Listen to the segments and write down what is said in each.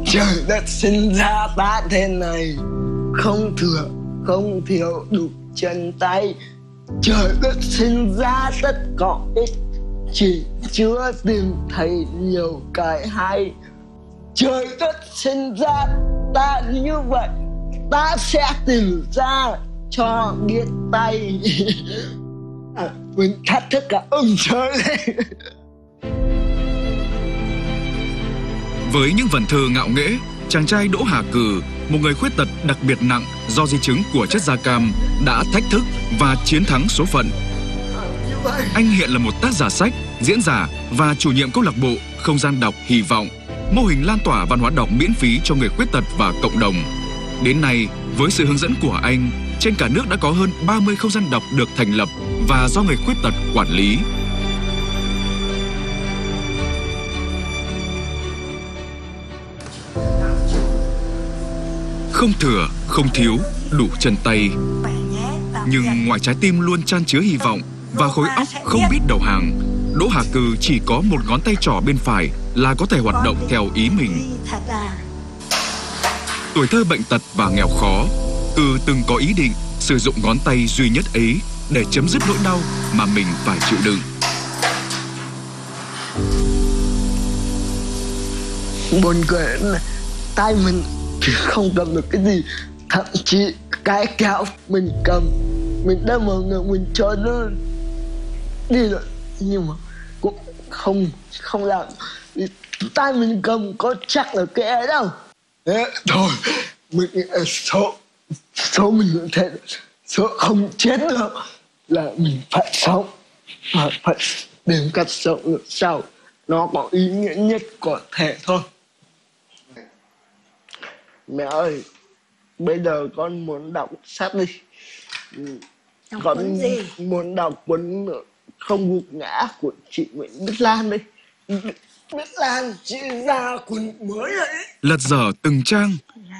Trời đất sinh ra ta thế này, không thừa không thiếu đủ chân tay. Trời đất sinh ra tất có ích, chỉ chưa tìm thấy nhiều cái hay. Trời đất sinh ra ta như vậy, ta sẽ tìm ra cho biết tay. Mình thách thức cả ông trời lên. Với những vần thơ ngạo nghễ, chàng trai Đỗ Hà Cừ, một người khuyết tật đặc biệt nặng do di chứng của chất da cam, đã thách thức và chiến thắng số phận. Anh hiện là một tác giả sách, diễn giả và chủ nhiệm câu lạc bộ Không gian đọc Hy vọng, mô hình lan tỏa văn hóa đọc miễn phí cho người khuyết tật và cộng đồng. Đến nay, với sự hướng dẫn của anh, trên cả nước đã có hơn 30 không gian đọc được thành lập và do người khuyết tật quản lý. Không thừa, không thiếu, đủ chân tay. Nhưng ngoài trái tim luôn chan chứa hy vọng và khối óc không biết đầu hàng, Đỗ Hà Cừ chỉ có một ngón tay trỏ bên phải là có thể hoạt động theo ý mình. Tuổi thơ bệnh tật và nghèo khó, Cừ từng có ý định sử dụng ngón tay duy nhất ấy để chấm dứt nỗi đau mà mình phải chịu đựng. Buồn cười là tay mình không cầm được cái gì, thậm chí cái kéo mình cầm, mình đem vào người mình cho nó đi rồi, nhưng mà cũng không làm. Tay mình cầm có chắc là cái ấy đâu. Thế thôi, mình số mình như thế, số không chết được là mình phải sống, và phải tìm cách sống được sao nó có ý nghĩa nhất có thể thôi. Mẹ ơi, bây giờ con muốn đọc sách đi. Con muốn đọc cuốn Không gục ngã của chị Nguyễn Bích Lan đi. Bích Lan chị ra cuốn mới rồi đấy. Lật dở từng trang,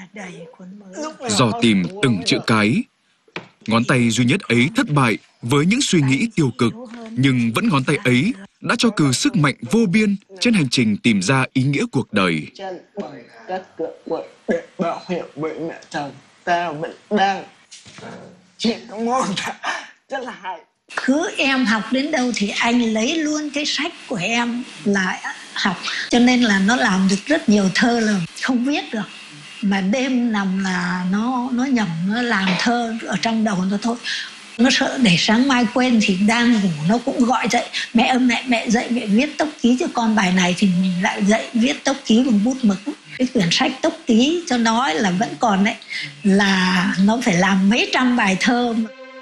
dò tìm từng chữ cái. Ngón tay duy nhất ấy thất bại với những suy nghĩ tiêu cực, nhưng vẫn ngón tay ấy đã cho Cừ sức mạnh vô biên trên hành trình tìm ra ý nghĩa cuộc đời. Các cửa quậy để bảo hiệu với mẹ chồng ta vẫn đang chỉ môn rất là hay. Cứ em học đến đâu thì anh lấy luôn cái sách của em là học, cho nên là nó làm được rất nhiều thơ là không viết được, mà đêm nằm là nó nhẩm, nó làm thơ ở trong đầu nó thôi. Nó sợ để sáng mai quên thì đang ngủ nó cũng gọi dậy, mẹ ơi mẹ dậy mẹ viết tốc ký cho con bài này, thì mình lại dậy viết tốc ký bằng bút mực. Cái quyển sách tốc ký cho nó là vẫn còn đấy, là nó phải làm mấy trăm bài thơ.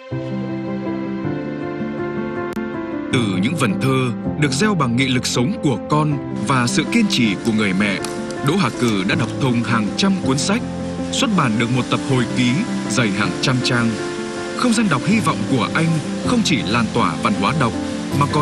Từ những vần thơ được gieo bằng nghị lực sống của con và sự kiên trì của người mẹ, Đỗ Hà Cừ đã đọc thông hàng trăm cuốn sách, xuất bản được một tập hồi ký dày hàng trăm trang. Không gian đọc hy vọng của anh không chỉ lan tỏa văn hóa đọc mà còn